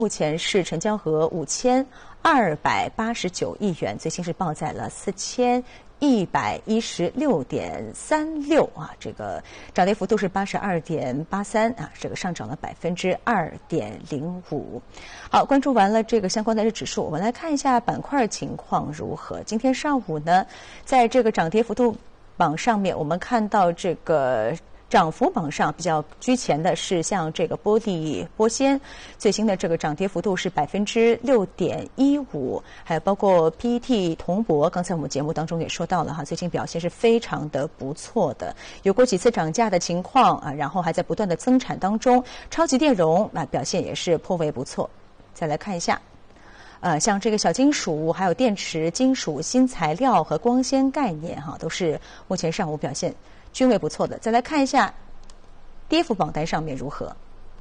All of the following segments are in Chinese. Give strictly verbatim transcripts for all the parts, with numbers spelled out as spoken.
目前是成交额五千二百八十九亿元，最新是报在了四千一百一十六点三六啊，这个涨跌幅度是八十二点八三啊，这个上涨了百分之二点零五。好，关注完了这个相关的指数，我们来看一下板块情况如何。今天上午呢，在这个涨跌幅度榜上面，我们看到这个涨幅榜上比较居前的是像这个玻璃玻纤，最新的这个涨跌幅度是百分之六点一五，还有包括 P E T 铜箔，刚才我们节目当中也说到了哈，最近表现是非常的不错的，有过几次涨价的情况啊，然后还在不断的增产当中。超级电容啊表现也是颇为不错。再来看一下。呃，像这个小金属、还有电池、金属、新材料和光纤概念，哈，都是目前上午表现均为不错的。再来看一下跌幅榜单上面如何。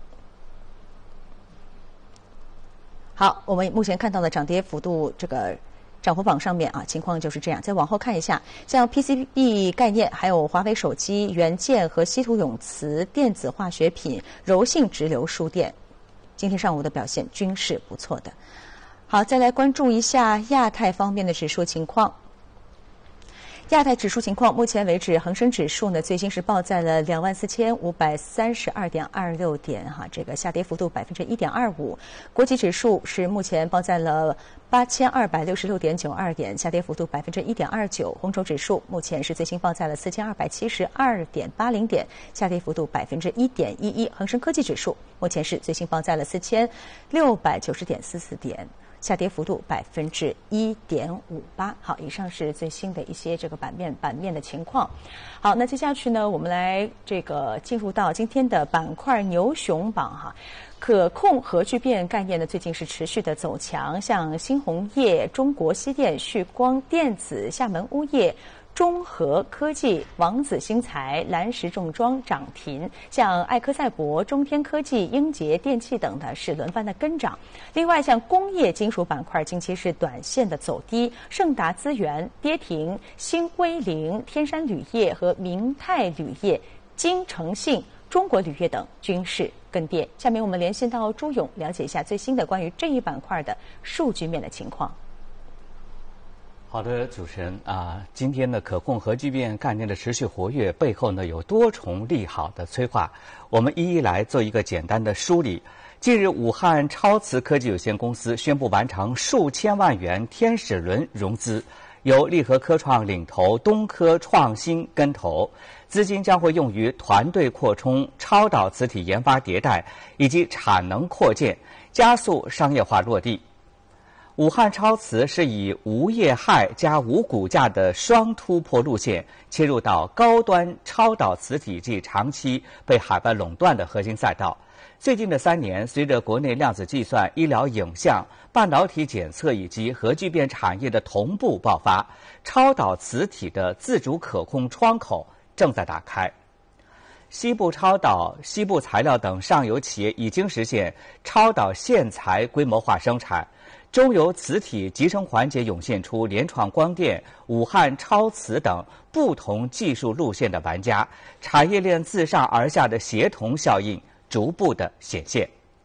好，我们目前看到的涨跌幅度，这个涨幅榜上面啊，情况就是这样。再往后看一下，像 P C B 概念、还有华为手机元件和稀土永磁、电子化学品、柔性直流输电，今天上午的表现均是不错的。好，再来关注一下亚太方面的指数情况。亚太指数情况，目前为止，恒生指数呢最新是报在了两万四千五百三十二点二六点，哈，这个下跌幅度百分之一点二五。国际指数是目前报在了八千二百六十六点九二点，下跌幅度百分之一点二九。红筹指数目前是最新报在了四千二百七十二点八零点，下跌幅度百分之一点一一。恒生科技指数目前是最新报在了四千六百九十点四四点。下跌幅度百分之一点五八。好，以上是最新的一些这个版面版面的情况。好，那接下去呢，我们来这个进入到今天的板块牛熊榜哈。可控核聚变概念呢，最近是持续的走强，像新鸿业、中国西电、旭光电子、厦门钨业、中核科技、王子新材、蓝石重装涨停，像艾科赛博、中天科技、英杰电器等的是轮番的跟涨。另外，像工业金属板块近期是短线的走低，盛达资源跌停，新威凌、天山铝业和明泰铝业、金诚信、中国铝业等均是跟跌。下面我们连线到朱勇，了解一下最新的关于这一板块的数据面的情况。 好的，主持人啊，今天呢，可控核聚变概念的持续活跃背后呢，有多重利好的催化，我们一一来做一个简单的梳理。近日，武汉超磁科技有限公司宣布完成数千万元天使轮融资，由利和科创领投，东科创新跟投，资金将会用于团队扩充、超导磁体研发迭代以及产能扩建，加速商业化落地。武汉超磁是以无业害加无骨架的双突破路线切入到高端超导磁体这长期被海外垄断的核心赛道。最近的三年，随着国内量子计算、医疗影像、半导体检测以及核聚变产业的同步爆发，超导磁体的自主可控窗口正在打开。西部超导、西部材料等上游企业已经实现超导线材规模化生产。中游磁体集成环节涌现出联创光电、武汉超磁等不同技术路线的玩家，产业链自上而下的协同效应逐步的显现。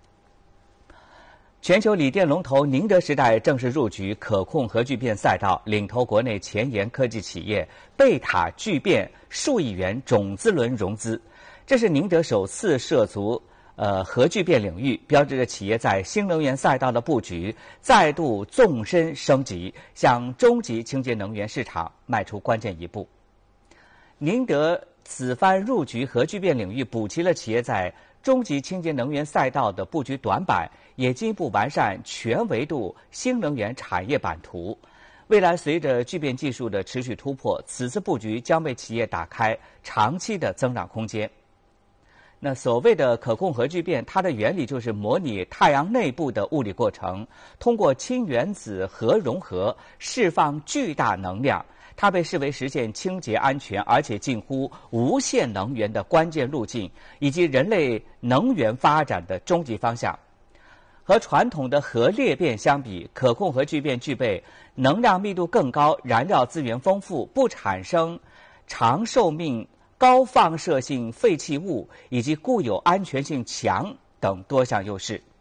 全球锂电龙头宁德时代正式入局可控核聚变赛道，领投国内前沿科技企业贝塔聚变数亿元种子轮融资，这是宁德首次涉足呃，核聚变领域，标志着企业在新能源赛道的布局再度纵深升级，向中级清洁能源市场迈出关键一步。宁德此番入局核聚变领域，补齐了企业在中级清洁能源赛道的布局短板，也进一步完善全维度新能源产业版图。未来随着聚变技术的持续突破，此次布局将为企业打开长期的增长空间。那所谓的可控核聚变，它的原理就是模拟太阳内部的物理过程，通过氢原子核融合释放巨大能量，它被视为实现清洁、安全而且近乎无限能源的关键路径，以及人类能源发展的终极方向。和传统的核裂变相比，可控核聚变具备能量密度更高、燃料资源丰富、不产生长寿命、高放射性废弃物以及固有安全性强等多项优势。